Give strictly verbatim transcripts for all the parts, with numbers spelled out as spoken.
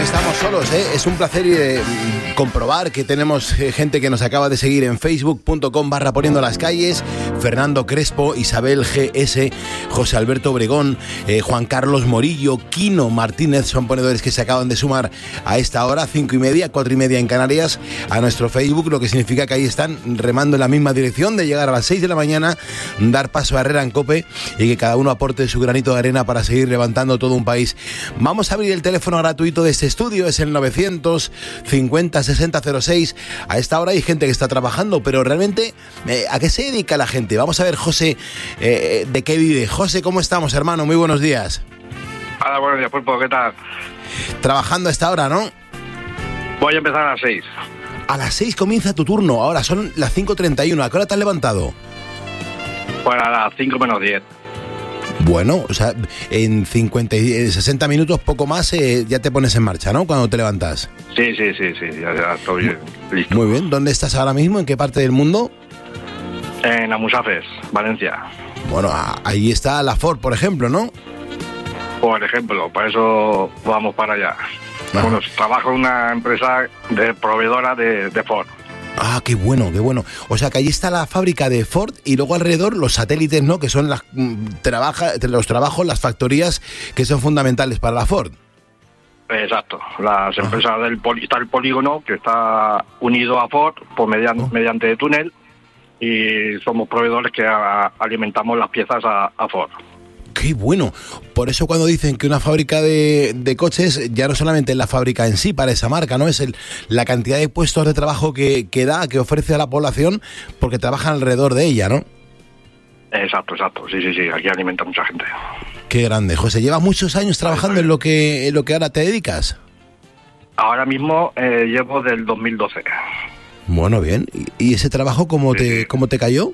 estamos solos, ¿eh? Es un placer eh, comprobar que tenemos eh, gente que nos acaba de seguir en facebook.com barra poniendo las calles. Fernando Crespo, Isabel G S, José Alberto Obregón, eh, Juan Carlos Morillo, Quino Martínez, son ponedores que se acaban de sumar a esta hora, cinco y media, cuatro y media en Canarias, a nuestro Facebook, lo que significa que ahí están remando en la misma dirección de llegar a las seis de la mañana, dar paso a Herrera en Cope y que cada uno aporte su granito de arena para seguir levantando todo un país. Vamos a abrir el teléfono gratuito de este estudio, es el novecientos cincuenta sesenta cero seis. A esta hora hay gente que está trabajando, pero realmente, eh, ¿a qué se dedica la gente? Vamos a ver, José, eh, ¿de qué vive? José, ¿cómo estamos, hermano? Muy buenos días. Hola, buenos días, Pulpo, ¿qué tal? Trabajando a esta hora, ¿no? Voy a empezar a las seis. A las seis comienza tu turno, ahora son las cinco treinta y uno. ¿A qué hora te has levantado? Pues a las cinco menos diez. Bueno, o sea, en cincuenta, sesenta minutos, poco más, eh, ya te pones en marcha, ¿no? Cuando te levantas. Sí, sí, sí, sí, ya, ya estoy bien, listo. Muy bien, ¿dónde estás ahora mismo? ¿En qué parte del mundo? En Amusafes, Valencia. Bueno, ahí está la Ford, por ejemplo, ¿no? Por ejemplo, por eso vamos para allá. Ajá. Bueno, trabajo en una empresa de proveedora de, de Ford. Ah, qué bueno, qué bueno. O sea, que ahí está la fábrica de Ford y luego alrededor los satélites, ¿no? Que son las, trabaja, los trabajos, las factorías que son fundamentales para la Ford. Exacto. Las Ajá. empresas del poli, está el polígono que está unido a Ford por mediante, Oh. mediante túnel y somos proveedores que a, alimentamos las piezas a, a Ford. ¡Qué bueno! Por eso cuando dicen que una fábrica de, de coches ya no solamente es la fábrica en sí para esa marca, ¿no? Es el, la cantidad de puestos de trabajo que, que da, que ofrece a la población porque trabajan alrededor de ella, ¿no? Exacto, exacto. Sí, sí, sí. Aquí alimenta mucha gente. ¡Qué grande, José! ¿Llevas muchos años trabajando en lo que, en lo que ahora te dedicas? Ahora mismo eh, llevo del dos mil doce. Bueno, bien. ¿Y, y ese trabajo cómo, Sí, te, sí. cómo te cayó?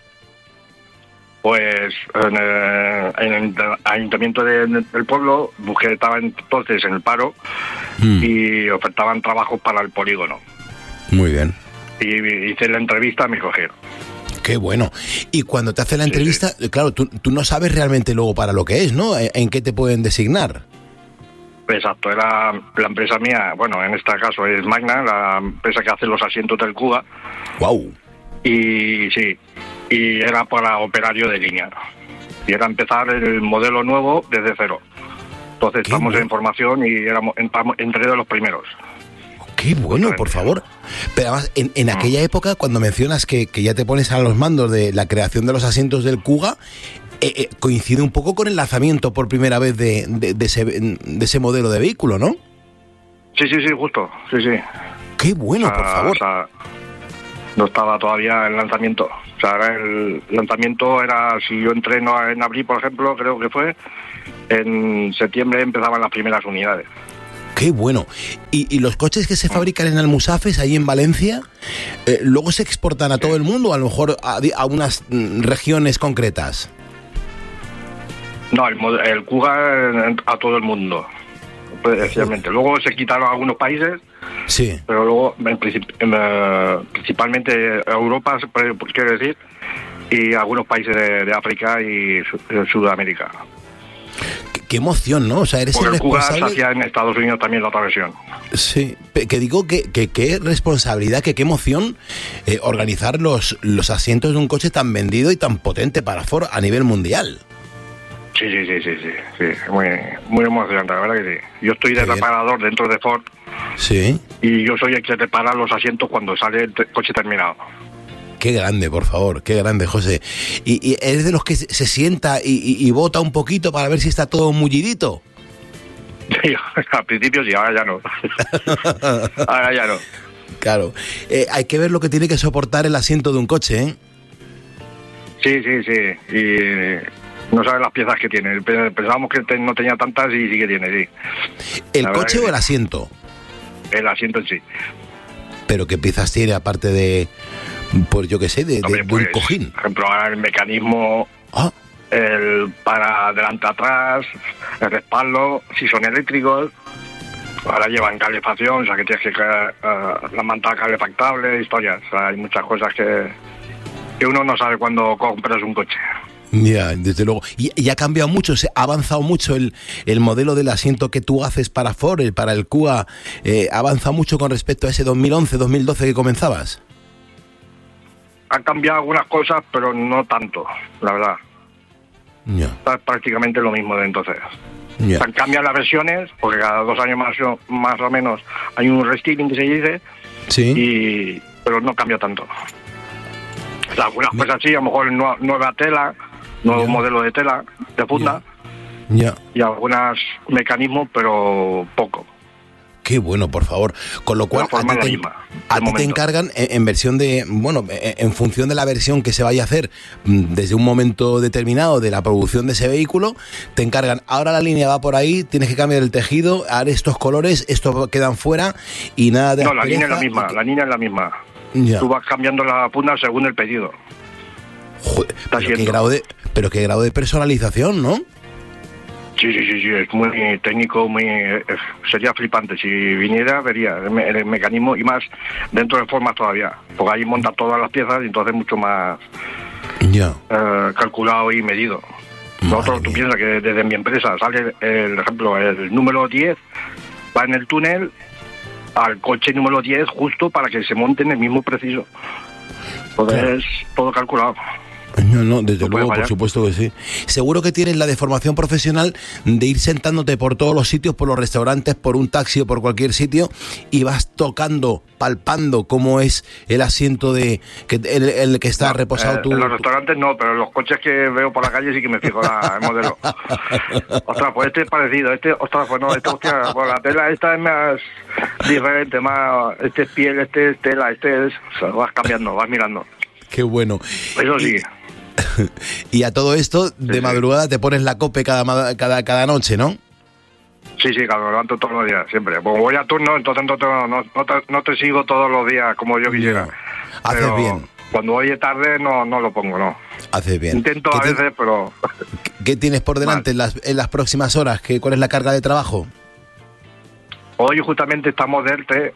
Pues en el, en el ayuntamiento de- del pueblo busqué, estaba entonces en el paro Mm, y ofertaban trabajos para el polígono. muy bien. Y hice la entrevista, me cogieron. Qué bueno. Y cuando te hacen la Sí, entrevista, claro, tú, tú no sabes realmente luego para lo que es, ¿no? ¿En, en qué te pueden designar? Exacto, era la empresa mía, bueno, en este caso es Magna, la empresa que hace los asientos del Cuba. ¡Guau! Y sí, y era para operario de línea. Y era empezar el modelo nuevo desde cero. Entonces Qué estamos bueno. en formación y éramos entramos entre de los primeros. ¡Qué bueno, por favor! Pero además, en, en aquella época, cuando mencionas que, que ya te pones a los mandos de la creación de los asientos del Kuga, eh, eh, coincide un poco con el lanzamiento por primera vez de, de, de, ese, de ese modelo de vehículo, ¿no? Sí, sí, sí, justo, sí, sí. ¡Qué bueno, O sea, por favor! o sea, no estaba todavía el lanzamiento. O sea, era el lanzamiento era, si yo entré no, en abril, por ejemplo, creo que fue, en septiembre empezaban las primeras unidades. ¡Qué bueno! ¿Y, y los coches que se fabrican en Almusafes, ahí en Valencia, eh, luego se exportan a todo el mundo o a lo mejor a, a unas mm, regiones concretas? No, el, mod- el Kuga eh, a todo el mundo, precisamente. Luego se quitaron algunos países, Sí. pero luego en princip- en, eh, principalmente Europa, se puede- quiero decir, y algunos países de, de África y Su- Sudamérica. Qué, qué emoción, ¿no? O sea, eres Porque el el Kuga se responsable... hacía en Estados Unidos también la otra versión. Sí, pe- que digo que, que qué responsabilidad, que qué emoción eh, organizar los, los asientos de un coche tan vendido y tan potente para Ford a nivel mundial. Sí, sí, sí, sí, sí, sí. Muy, muy emocionante, la verdad que sí. Yo estoy de Qué bien. reparador dentro de Ford Sí. y yo soy el que repara los asientos cuando sale el te- coche terminado. Qué grande, por favor, qué grande, José. ¿Y, y eres de los que se, se sienta y, y, y vota un poquito para ver si está todo mullidito? Sí, al principio sí, ahora ya no. Ahora ya no. Claro. Eh, hay que ver lo que tiene que soportar el asiento de un coche, ¿eh? Sí, sí, sí. Y no sabes las piezas que tiene. Pe- Pensábamos que te- no tenía tantas y sí que tiene, sí. ¿El La verdad coche que o el sí. asiento? El asiento en sí. ¿Pero qué piezas tiene aparte de, pues yo qué sé, de, de- Hombre, de pues, un cojín? Por ejemplo, ahora el mecanismo, Ah, el para adelante atrás, el respaldo, si son eléctricos. Ahora llevan calefacción, o sea que tienes que uh, la manta calefactable, historias. O sea, hay muchas cosas que, que uno no sabe cuando compras un coche. Ya, desde luego. Y, y ha cambiado mucho, se ha avanzado mucho el, el modelo del asiento que tú haces para Ford, para el Kuga, eh, ha avanzado mucho con respecto a ese dos mil once, dos mil doce que comenzabas. Han cambiado algunas cosas, pero no tanto, la verdad. Ya. Está prácticamente lo mismo de entonces. Ya. Han cambiado las versiones, porque cada dos años más o, más o menos hay un restyling que se dice, Sí. y pero no cambia tanto. O sea, algunas cosas sí, a lo mejor nue- nueva tela, nuevo Ya. modelo de tela, de funda, Ya. y algunos mecanismos, pero poco. Qué bueno, por favor. Con lo cual, La forma a ti, es la te, misma, de a ti te momento. encargan en, en versión de, bueno, en función de la versión que se vaya a hacer mm, desde un momento determinado de la producción de ese vehículo, te encargan, ahora la línea va por ahí, tienes que cambiar el tejido, haré estos colores, estos quedan fuera y nada de No, la línea es la aspereza. misma, la línea es la misma. Ya. Tú vas cambiando la funda según el pedido. Joder, pero, qué siendo. grado de, pero qué grado de personalización, ¿no? Sí, sí, sí, sí, es muy técnico, muy eh, sería flipante. Si viniera, vería el, me- el mecanismo y más dentro de formas todavía. Porque ahí monta todas las piezas y entonces mucho más Ya. eh, calculado y medido. Nosotros, tú mía. piensas que desde mi empresa sale, el ejemplo, el número diez va en el túnel al coche número diez justo para que se monte en el mismo preciso. Entonces, Claro. todo calculado. No, no, desde No puede luego, por fallar. supuesto que sí. Seguro que tienes la deformación profesional de ir sentándote por todos los sitios, por los restaurantes, por un taxi o por cualquier sitio y vas tocando, palpando cómo es el asiento de que el, el que está No, reposado eh, tú. En los tú- restaurantes no, pero en los coches que veo por la calle sí que me fijo la, el modelo. Ostras, pues este es parecido, este, ostras, pues no, este, hostia, pues la tela esta es más diferente, más, este es piel, este es tela, este es, o sea, vas cambiando, vas mirando. Qué bueno. Eso sí, Y a todo esto, de sí. madrugada te pones la cope cada, ma- cada, cada noche, ¿no? sí, sí, claro, me levanto todos los días, siempre. Como voy a turno, entonces no te, no, no te, no te sigo todos los días como yo quisiera. No. Haces Pero bien. Cuando voy de tarde no, no lo pongo, no. Haces bien. Intento ¿Qué a te- veces, pero... ¿Qué tienes por delante en las, en las próximas horas? ¿Qué, ¿Cuál es la carga de trabajo? Hoy justamente estamos de ERTE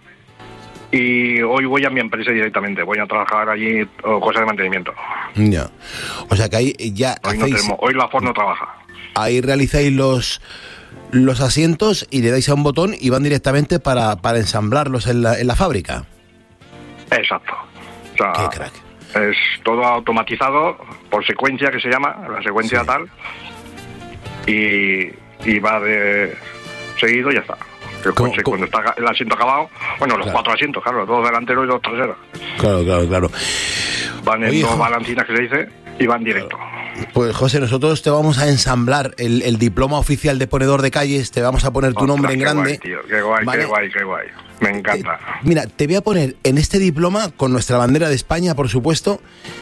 y hoy voy a mi empresa directamente. Voy a trabajar allí o cosas de mantenimiento. Ya. O sea que ahí ya Hoy no hacéis, tenemos, hoy la Ford no trabaja. ahí realizáis los los asientos y le dais a un botón y van directamente para, para ensamblarlos en la, en la fábrica. Exacto. O sea, Qué crack. es todo automatizado por secuencia que se llama, la secuencia Sí. tal. Y, y va de seguido y ya está. El ¿Cómo- coche, cómo? cuando está el asiento acabado, bueno, los Claro. cuatro asientos, claro, dos delanteros y dos traseros. Claro, claro, claro. Van en Oye, dos jo- balancinas que se dice y van directo. Pues José, nosotros te vamos a ensamblar el, el diploma oficial de ponedor de calles, te vamos a poner tu Ostras, nombre en qué grande. Guay, tío, qué guay, ¿vale? qué guay, qué guay. Me encanta. Eh, mira, te voy a poner en este diploma, con nuestra bandera de España, por supuesto,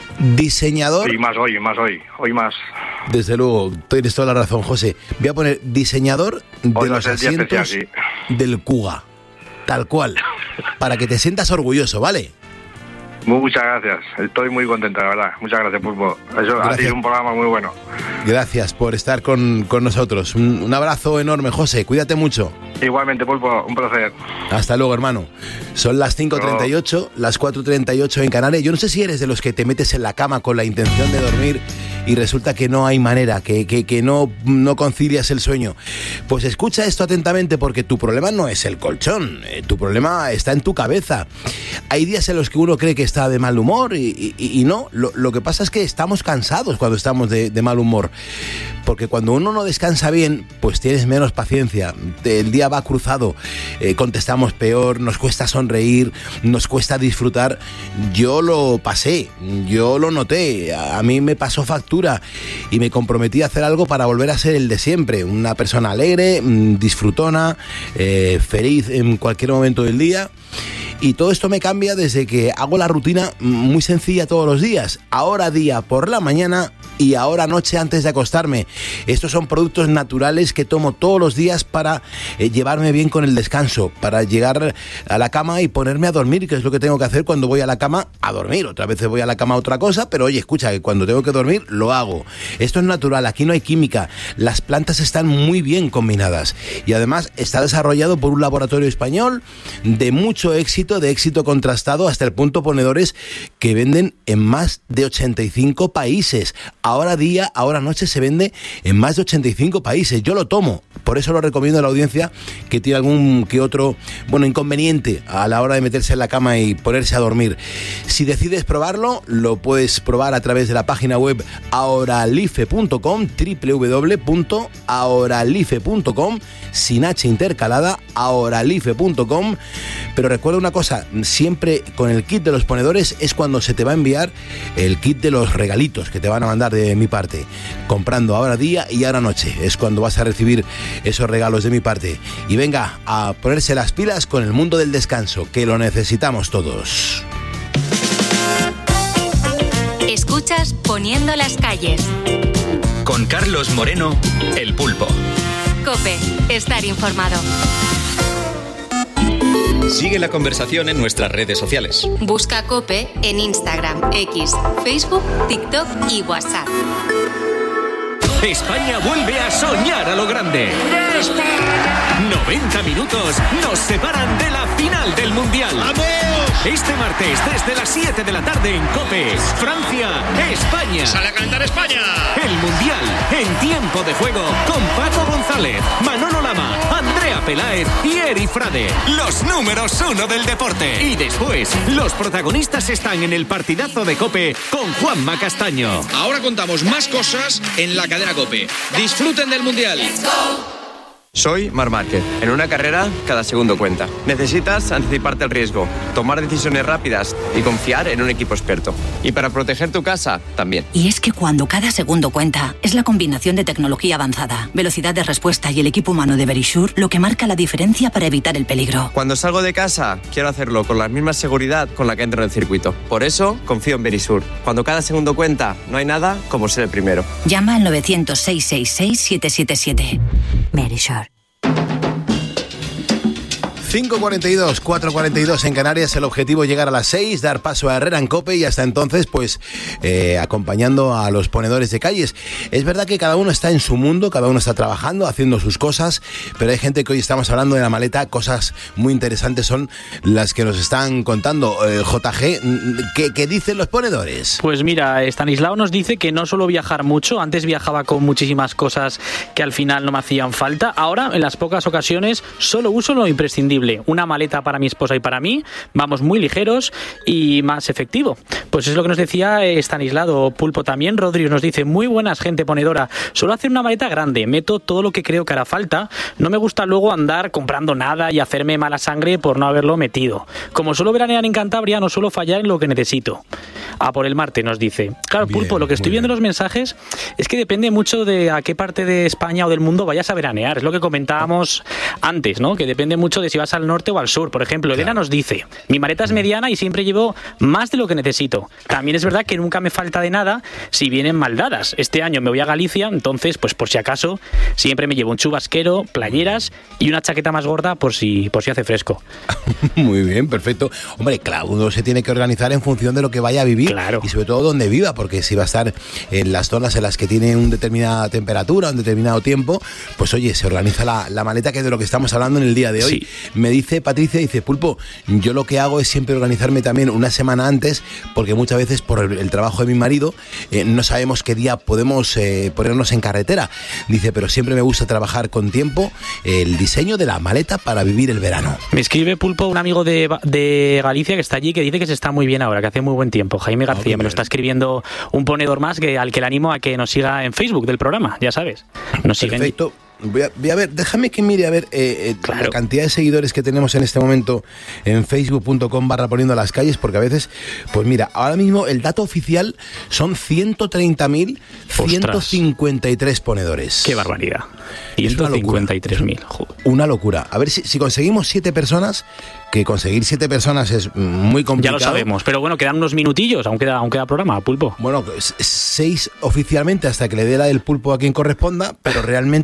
diseñador. Y más hoy, más hoy, hoy más. Desde luego, tienes toda la razón, José. Voy a poner diseñador de Hoy va a los ser día asientos especial, del Kuga. Tal cual. Para que te sientas orgulloso, ¿vale? Muchas gracias, estoy muy contenta, la verdad. Muchas gracias, Pulpo. Eso ha Gracias. sido un programa muy bueno. Gracias por estar con, con nosotros. Un, un abrazo enorme, José. Cuídate mucho. Igualmente, Pulpo, un placer. Hasta luego, hermano. Son las cinco treinta y ocho, las cuatro treinta y ocho en Canarias. Yo no sé si eres de los que te metes en la cama con la intención de dormir y resulta que no hay manera, que, que, que no, no concilias el sueño. Pues escucha esto atentamente porque tu problema no es el colchón, eh, tu problema está en tu cabeza. Hay días en los que uno cree que está de mal humor y, y, y no, lo, lo que pasa es que estamos cansados cuando estamos de, de mal humor. Porque cuando uno no descansa bien, pues tienes menos paciencia. El día va cruzado, eh, contestamos peor, nos cuesta sonreír, nos cuesta disfrutar. Yo lo pasé, yo lo noté, a mí me pasó factura y me comprometí a hacer algo para volver a ser el de siempre. Una persona alegre, disfrutona, eh, feliz en cualquier momento del día. Y todo esto me cambia desde que hago la rutina muy sencilla todos los días. Ahora día por la mañana y ahora noche antes de acostarme. Estos son productos naturales que tomo todos los días para eh, llevarme bien con el descanso, para llegar a la cama y ponerme a dormir, que es lo que tengo que hacer cuando voy a la cama a dormir. Otras veces voy a la cama a otra cosa, pero oye, escucha, que cuando tengo que dormir lo hago. Esto es natural, aquí no hay química. Las plantas están muy bien combinadas y además está desarrollado por un laboratorio español de mucho éxito éxito, de éxito contrastado, hasta el punto ponedores que venden en más de ochenta y cinco países. Ahora día, ahora noche se vende en más de ochenta y cinco países. Yo lo tomo, por eso lo recomiendo a la audiencia que tiene algún que otro, bueno, inconveniente a la hora de meterse en la cama y ponerse a dormir. Si decides probarlo, lo puedes probar a través de la página web ahoralife punto com, doble u doble u doble u punto ahoralife punto com, sin H intercalada, ahoralife punto com. Pero recuerda una cosa, siempre con el kit de los ponedores es cuando se te va a enviar el kit de los regalitos que te van a mandar de mi parte. Comprando ahora día y ahora noche, es cuando vas a recibir esos regalos de mi parte. Y venga, a ponerse las pilas con el mundo del descanso, que lo necesitamos todos. Escuchas Poniendo las calles. Con Carlos Moreno, El Pulpo. COPE, estar informado. Sigue la conversación en nuestras redes sociales. Busca COPE en Instagram, X, Facebook, TikTok y WhatsApp. España vuelve a soñar a lo grande. noventa minutos nos separan de la final del Mundial. ¡Vamos! Este martes, desde las siete de la tarde en COPE, Francia, España. ¡Sale a calentar España! El Mundial en tiempo de juego con Paco González, Manolo Lama, Andrea Peláez y Eri Frade. Los números uno del deporte. Y después, los protagonistas están en el partidazo de COPE con Juanma Castaño. Ahora contamos más cosas en la cadena COPE. Disfruten del Mundial. Soy Marc Márquez. En una carrera, cada segundo cuenta. Necesitas anticiparte al riesgo, tomar decisiones rápidas y confiar en un equipo experto. Y para proteger tu casa, también. Y es que cuando cada segundo cuenta, es la combinación de tecnología avanzada, velocidad de respuesta y el equipo humano de Verisure lo que marca la diferencia para evitar el peligro. Cuando salgo de casa, quiero hacerlo con la misma seguridad con la que entro en el circuito. Por eso, confío en Verisure. Cuando cada segundo cuenta, no hay nada como ser el primero. Llama al novecientos, seiscientos sesenta y seis, siete siete siete. Verisure. cinco cuarenta y dos, cuatro cuarenta y dos en Canarias, el objetivo llegar a las seis, dar paso a Herrera en COPE y hasta entonces pues eh, acompañando a los ponedores de calles. Es verdad que cada uno está en su mundo, cada uno está trabajando, haciendo sus cosas, pero hay gente que hoy estamos hablando de la maleta, cosas muy interesantes son las que nos están contando. eh, J G, ¿qué, ¿qué dicen los ponedores? Pues mira, Estanislao nos dice que no suelo viajar mucho, antes viajaba con muchísimas cosas que al final no me hacían falta, ahora en las pocas ocasiones solo uso lo imprescindible. Una maleta para mi esposa y para mí, vamos muy ligeros y más efectivo. Pues es lo que nos decía Estanislao. Pulpo también. Rodrigo nos dice, muy buenas gente ponedora, suelo hacer una maleta grande, meto todo lo que creo que hará falta, no me gusta luego andar comprando nada y hacerme mala sangre por no haberlo metido. Como suelo veranear en Cantabria, no suelo fallar en lo que necesito. A por el Marte nos dice. Claro, bien, Pulpo, lo que estoy viendo en los mensajes es que depende mucho de a qué parte de España o del mundo vayas a veranear. Es lo que comentábamos antes, ¿no? Que depende mucho de si vas al norte o al sur. Por ejemplo, claro. Elena nos dice, mi maleta es mediana y siempre llevo más de lo que necesito. También es verdad que nunca me falta de nada si vienen mal dadas. Este año me voy a Galicia, entonces, pues por si acaso, siempre me llevo un chubasquero, playeras y una chaqueta más gorda por si, por si hace fresco. Muy bien, perfecto. Hombre, claro, uno se tiene que organizar en función de lo que vaya a vivir, claro. Y sobre todo donde viva, porque si va a estar en las zonas en las que tiene una determinada temperatura, un determinado tiempo, pues oye, se organiza la, la maleta, que es de lo que estamos hablando en el día de hoy. Sí. Me dice Patricia, dice, Pulpo, yo lo que hago es siempre organizarme también una semana antes, porque muchas veces por el, el trabajo de mi marido eh, no sabemos qué día podemos eh, ponernos en carretera. Dice, pero siempre me gusta trabajar con tiempo eh, el diseño de la maleta para vivir el verano. Me escribe, Pulpo, un amigo de, de Galicia que está allí, que dice que se está muy bien ahora, que hace muy buen tiempo. Jaime García, oh, me lo está escribiendo un ponedor más, que al que le animo a que nos siga en Facebook del programa, ya sabes. Nos Perfecto. Siguen... Voy a, voy a ver, déjame que mire a ver eh, eh, claro. la cantidad de seguidores que tenemos en este momento en facebook punto com barra poniendo las calles, porque a veces, pues mira, ahora mismo el dato oficial son ciento treinta mil ciento cincuenta y tres ponedores. ¡Qué barbaridad! Y ciento cincuenta y tres mil. Una locura. A ver si, si conseguimos siete personas, que conseguir siete personas es muy complicado. Ya lo sabemos, pero bueno, quedan unos minutillos, aún queda, aún queda programa, Pulpo. Bueno, seis oficialmente hasta que le dé la del Pulpo a quien corresponda, pero realmente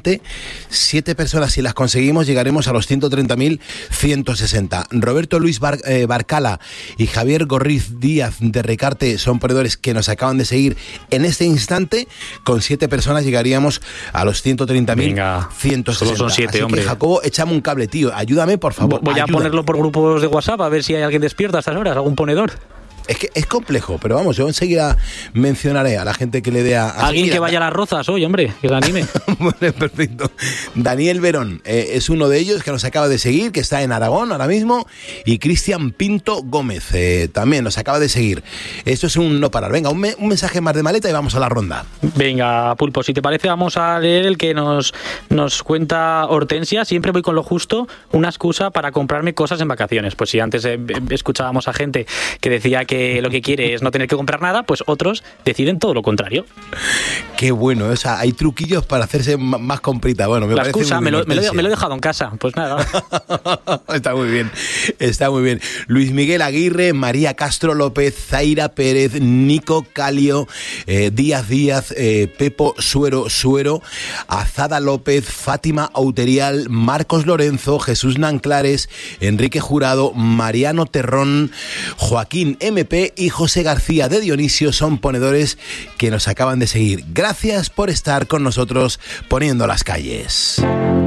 Siete personas, si las conseguimos, llegaremos a los ciento treinta mil ciento sesenta. Roberto Luis Bar, eh, Barcala y Javier Gorriz Díaz de Recarte son ponedores que nos acaban de seguir en este instante. Con siete personas llegaríamos a los ciento treinta mil ciento sesenta. Solo son siete, Así hombre. que, Jacobo, échame un cable, tío. Ayúdame, por favor. Voy a ayuda. ponerlo por grupos de WhatsApp a ver si hay alguien despierto a estas horas, algún ponedor. Es que es complejo, pero vamos, yo enseguida mencionaré a la gente que le dé a... a Alguien seguir. que vaya a las Rozas hoy, hombre, que se anime. Bueno, perfecto. Daniel Verón eh, es uno de ellos que nos acaba de seguir, que está en Aragón ahora mismo, y Cristian Pinto Gómez eh, también nos acaba de seguir. Esto es un no parar. Venga, un, me- un mensaje más de maleta y vamos a la ronda. Venga, Pulpo, si te parece vamos a leer el que nos, nos cuenta Hortensia. Siempre voy con lo justo, una excusa para comprarme cosas en vacaciones. Pues si antes eh, escuchábamos a gente que decía que lo que quiere es no tener que comprar nada, pues otros deciden todo lo contrario. Qué bueno, o sea, hay truquillos para hacerse m- más comprita. Bueno, me La parece excusa, muy me lo, bien, me, lo, Hortensia. me lo he dejado en casa, pues nada. Está muy bien, está muy bien. Luis Miguel Aguirre, María Castro López, Zaira Pérez, Nico Calio, eh, Díaz Díaz, eh, Pepo Suero Suero, Azada López, Fátima Auterial, Marcos Lorenzo, Jesús Nanclares, Enrique Jurado, Mariano Terrón, Joaquín M P y José García de Dionisio son ponedores que nos acaban de seguir. Gracias por estar con nosotros poniendo las calles.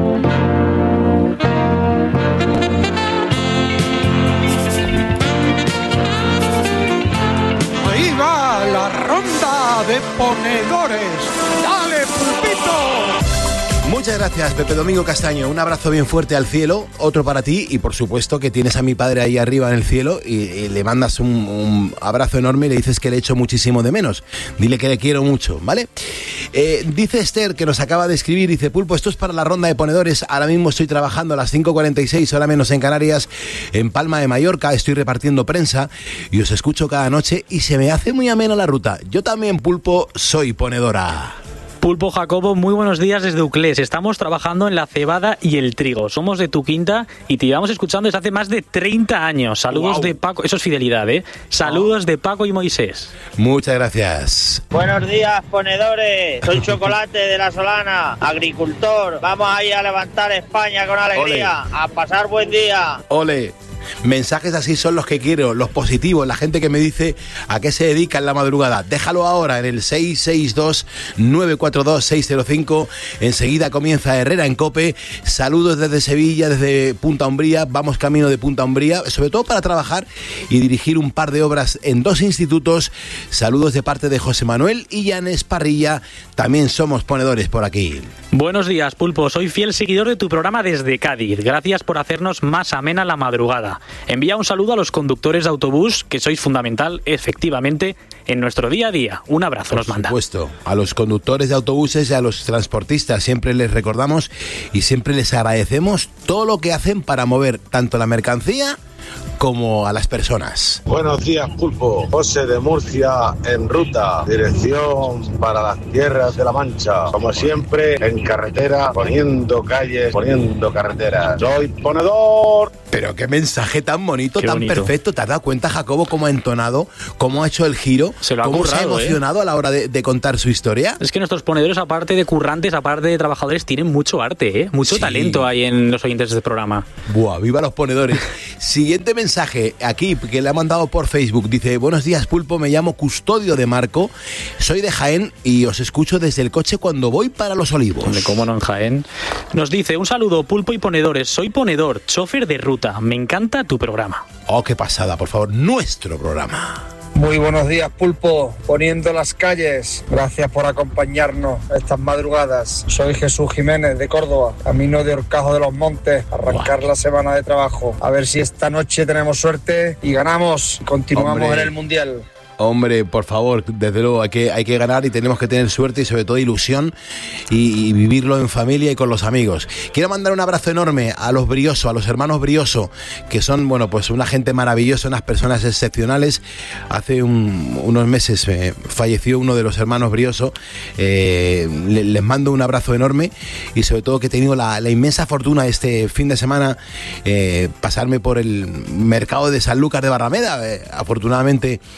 Ahí va la ronda de ponedores. ¡Dale, Pulpito! Muchas gracias, Pepe Domingo Castaño. Un abrazo bien fuerte al cielo, otro para ti, y por supuesto que tienes a mi padre ahí arriba en el cielo y, y le mandas un, un abrazo enorme y le dices que le echo muchísimo de menos. Dile que le quiero mucho, ¿vale? Eh, dice Esther, que nos acaba de escribir, dice: Pulpo, esto es para la ronda de ponedores. Ahora mismo estoy trabajando a las cinco cuarenta y seis, hora menos en Canarias, en Palma de Mallorca. Estoy repartiendo prensa y os escucho cada noche y se me hace muy amena la ruta. Yo también, Pulpo, soy ponedora. Pulpo Jacobo, muy buenos días desde Uclés. Estamos trabajando en la cebada y el trigo. Somos de tu quinta y te llevamos escuchando desde hace más de treinta años. Saludos Wow. de Paco, eso es fidelidad, ¿eh? Saludos de Paco y Moisés. Muchas gracias. Buenos días, ponedores. Soy Chocolate de La Solana, agricultor. Vamos ahí a levantar España con alegría. Ole. A pasar buen día. Ole. Mensajes así son los que quiero, los positivos, la gente que me dice a qué se dedica en la madrugada. Déjalo ahora en el seis seis dos, nueve cuatro dos, seis cero cinco. Enseguida comienza Herrera en COPE. Saludos desde Sevilla, desde Punta Umbría. Vamos camino de Punta Umbría, sobre todo para trabajar y dirigir un par de obras en dos institutos. Saludos de parte de José Manuel y Llanes Parrilla. También somos ponedores por aquí. Buenos días, Pulpo. Soy fiel seguidor de tu programa desde Cádiz. Gracias por hacernos más amena la madrugada. Envía un saludo a los conductores de autobús, que sois fundamental, efectivamente, en nuestro día a día. Un abrazo nos manda. Por supuesto, a los conductores de autobuses y a los transportistas siempre les recordamos y siempre les agradecemos todo lo que hacen para mover tanto la mercancía como a las personas. Buenos días, Pulpo. José de Murcia en ruta, dirección para las tierras de la Mancha. Como siempre, en carretera, poniendo calles, poniendo carreteras. Soy ponedor. Pero qué mensaje tan bonito, Qué tan bonito. perfecto. ¿Te has dado cuenta, Jacobo, cómo ha entonado, cómo ha hecho el giro? Se lo ha cómo se ha currado, ¿eh? emocionado a la hora de, de contar su historia? Es que nuestros ponedores, aparte de currantes, aparte de trabajadores, tienen mucho arte, ¿eh? Mucho Sí. talento hay en los oyentes de este programa. Buah, viva los ponedores. Siguiente mensaje aquí que le ha mandado por Facebook. Dice: buenos días, Pulpo, me llamo Custodio de Marco, soy de Jaén y os escucho desde el coche cuando voy para Los Olivos. Hombre, cómo no en Jaén. Nos dice: un saludo, Pulpo y ponedores. Soy ponedor, chofer de ruta. Me encanta tu programa. Oh, qué pasada, por favor, nuestro programa. Muy buenos días, Pulpo, poniendo las calles. Gracias por acompañarnos estas madrugadas. Soy Jesús Jiménez de Córdoba, camino de Horcajo de los Montes, arrancar la semana de trabajo. A ver si esta noche tenemos suerte y ganamos. Continuamos Hombre. en el Mundial. Hombre, por favor, desde luego hay que, hay que ganar y tenemos que tener suerte y sobre todo ilusión y, y vivirlo en familia y con los amigos. Quiero mandar un abrazo enorme a los Brioso, a los hermanos Brioso, que son, bueno, pues una gente maravillosa, unas personas excepcionales. Hace un- unos meses eh, falleció uno de los hermanos Brioso. Eh, le- les mando un abrazo enorme y sobre todo que he tenido la, la inmensa fortuna este fin de semana eh, pasarme por el mercado de Sanlúcar de Barrameda. Eh, afortunadamente eh,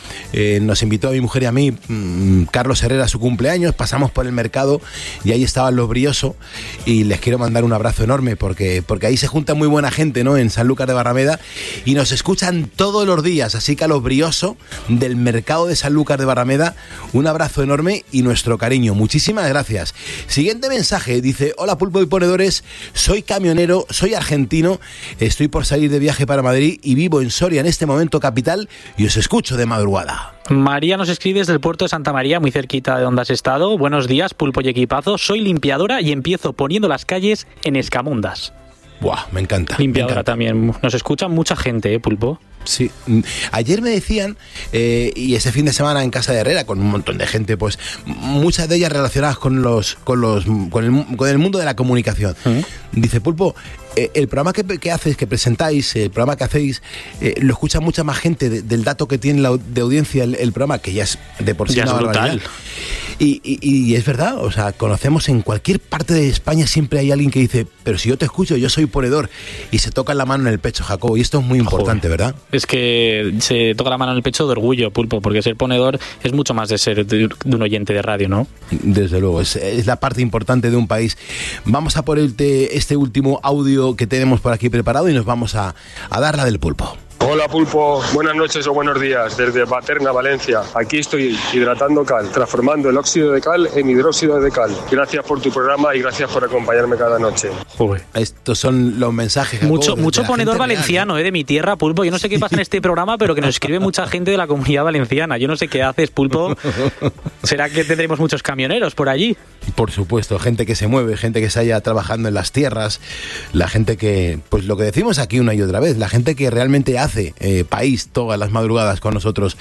Eh, nos invitó a mi mujer y a mí, mmm, Carlos Herrera, a su cumpleaños. Pasamos por el mercado y ahí estaban los Brioso y les quiero mandar un abrazo enorme porque, porque ahí se junta muy buena gente, ¿no? En Sanlúcar de Barrameda y nos escuchan todos los días. Así que a los Brioso del mercado de Sanlúcar de Barrameda, un abrazo enorme y nuestro cariño. Muchísimas gracias. Siguiente mensaje, dice: hola Pulpo y Ponedores, soy camionero, soy argentino, estoy por salir de viaje para Madrid y vivo en Soria en este momento capital y os escucho de madrugada. María nos escribe desde el puerto de Santa María, muy cerquita de donde has estado. Buenos días, Pulpo y equipazo, soy limpiadora y empiezo poniendo las calles en Escamundas. Buah, me encanta. Limpiadora me encanta. También. Nos escucha mucha gente, ¿eh, Pulpo? Sí. Ayer me decían, eh, y ese fin de semana en casa de Herrera, con un montón de gente, pues muchas de ellas relacionadas con los, con los, con el, con el mundo de la comunicación. ¿Mm? Dice: Pulpo, eh, el programa que, que haces, que presentáis, el programa que hacéis, eh, lo escucha mucha más gente de, del dato que tiene la, de audiencia el, el programa, que ya es de por sí ya una es barbaridad. brutal. Y, y, y es verdad, o sea, conocemos en cualquier parte de España siempre hay alguien que dice: pero si yo te escucho, yo soy ponedor, y se toca la mano en el pecho, Jacobo, y esto es muy importante, Joder. ¿verdad? Es que se toca la mano en el pecho de orgullo, Pulpo, porque ser ponedor es mucho más de ser de, de un oyente de radio, ¿no? Desde luego, es, es la parte importante de un país. Vamos a por este, este último audio que tenemos por aquí preparado y nos vamos a, a dar la del Pulpo. Hola Pulpo, buenas noches o buenos días desde Paterna, Valencia. Aquí estoy hidratando cal, transformando el óxido de cal en hidróxido de cal. Gracias por tu programa y gracias por acompañarme cada noche. Joder. Estos son los mensajes, Jacobo, Mucho, mucho ponedor valenciano, real, ¿eh? De mi tierra, Pulpo. Yo no sé qué pasa en este programa, pero que nos escribe mucha gente de la comunidad valenciana. Yo no sé qué haces, Pulpo. ¿Será que tendremos muchos camioneros por allí? Por supuesto, gente que se mueve, gente que se haya trabajando en las tierras, la gente que, pues lo que decimos aquí una y otra vez, la gente que realmente hace eh, país todas las madrugadas con nosotros.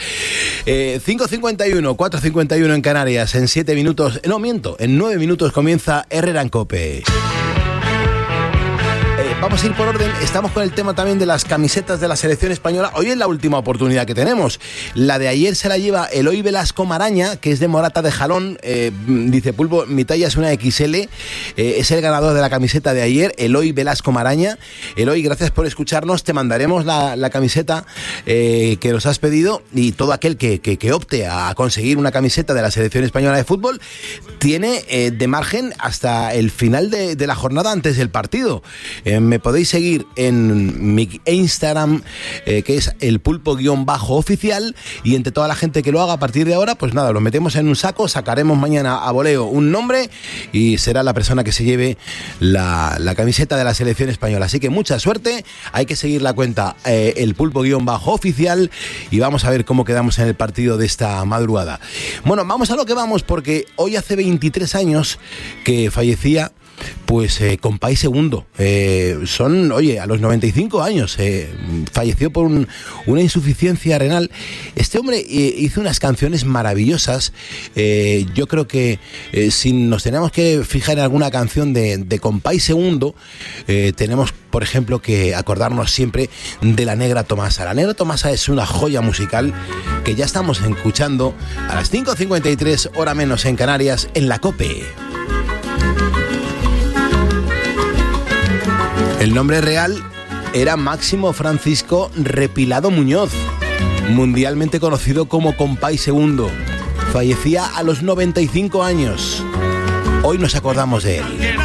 Eh, cinco cincuenta y uno, cuatro cincuenta y uno en Canarias, en siete minutos, no miento, en nueve minutos comienza Herrera en Cope. Vamos a ir por orden, estamos con el tema también de las camisetas de la selección española. Hoy es la última oportunidad que tenemos. La de ayer se la lleva Eloy Velasco Maraña, que es de Morata de Jalón. Eh, dice: Pulpo, mi talla es una equis ele. Eh, es el ganador de la camiseta de ayer, Eloy Velasco Maraña. Eloy, gracias por escucharnos. Te mandaremos la, la camiseta eh, que nos has pedido, y todo aquel que, que, que opte a conseguir una camiseta de la selección española de fútbol tiene eh, de margen hasta el final de, de la jornada antes del partido. Eh, me podéis seguir en mi Instagram, eh, que es el pulpo-oficial, y entre toda la gente que lo haga a partir de ahora, pues nada, lo metemos en un saco, sacaremos mañana a voleo un nombre y será la persona que se lleve la, la camiseta de la selección española. Así que mucha suerte, hay que seguir la cuenta eh, el pulpo-oficial y vamos a ver cómo quedamos en el partido de esta madrugada. Bueno, vamos a lo que vamos, porque hoy hace veintitrés años que fallecía pues eh, Compay Segundo. Eh, son, oye, a los noventa y cinco años eh, falleció por un, una insuficiencia renal. Este hombre eh, hizo unas canciones maravillosas. Eh, yo creo que eh, si nos tenemos que fijar en alguna canción de, de Compay Segundo, eh, tenemos, por ejemplo, que acordarnos siempre de La Negra Tomasa. La Negra Tomasa es una joya musical que ya estamos escuchando a las cinco cincuenta y tres, hora menos en Canarias, en la COPE. El nombre real era Máximo Francisco Repilado Muñoz, mundialmente conocido como Compay Segundo. Fallecía a los noventa y cinco años. Hoy nos acordamos de él.